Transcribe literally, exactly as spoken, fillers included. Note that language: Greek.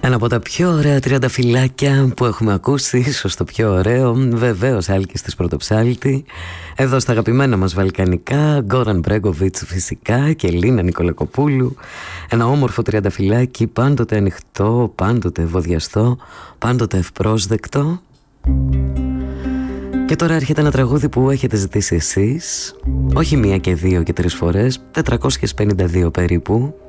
Ένα από τα πιο ωραία τριανταφυλάκια που έχουμε ακούσει, ίσως το πιο ωραίο, βεβαίως Άλκης της Πρωτοψάλτη. Εδώ στα αγαπημένα μας βαλκανικά, Γκόραν Μπρέγκοβιτς φυσικά και Λίνα Νικολακοπούλου. Ένα όμορφο τριανταφυλάκι, πάντοτε ανοιχτό, πάντοτε ευωδιαστό, πάντοτε ευπρόσδεκτο. Και τώρα έρχεται ένα τραγούδι που έχετε ζητήσει εσείς, όχι μία και δύο και τρεις φορές, τετρακόσιες πενήντα δύο περίπου.